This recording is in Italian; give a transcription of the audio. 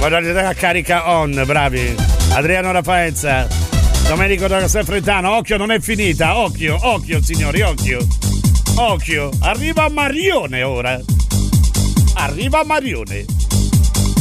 Modalità a carica on, bravi. Adriano Rafaenza, Domenico da Castelfrettano, occhio, non è finita, occhio, signori, occhio. Arriva Marione ora. Arriva Marione.